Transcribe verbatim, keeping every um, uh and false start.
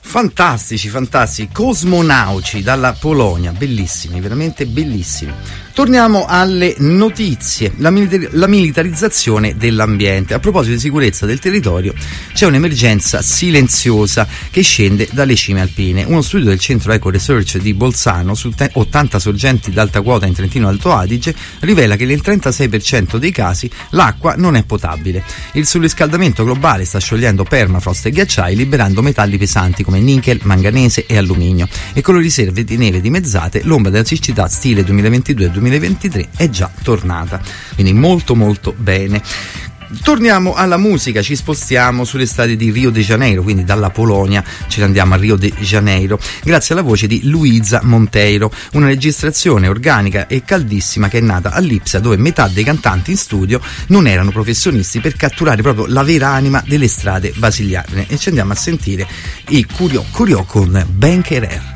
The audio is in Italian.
Fantastici, fantastici, cosmonauci dalla Polonia, bellissimi, veramente bellissimi. Torniamo alle notizie, la, milita- la militarizzazione dell'ambiente. A proposito di sicurezza del territorio, c'è un'emergenza silenziosa che scende dalle cime alpine. Uno studio del centro Eco Research di Bolzano su te- ottanta sorgenti d'alta quota in Trentino Alto Adige rivela che nel trentasei per cento dei casi l'acqua non è potabile. Il surriscaldamento globale sta sciogliendo permafrost e ghiacciai, liberando metalli pesanti come nickel, manganese e alluminio, e con le riserve di neve dimezzate l'ombra della siccità stile duemilaventidue duemilaventitré è già tornata, quindi molto molto bene. Torniamo alla musica, ci spostiamo sulle strade di Rio de Janeiro, quindi dalla Polonia ce ne andiamo a Rio de Janeiro grazie alla voce di Luisa Monteiro, una registrazione organica e caldissima che è nata a Lipsia, dove metà dei cantanti in studio non erano professionisti, per catturare proprio la vera anima delle strade basiliane. E ci andiamo a sentire i Curiò Curiò con Ben Querer.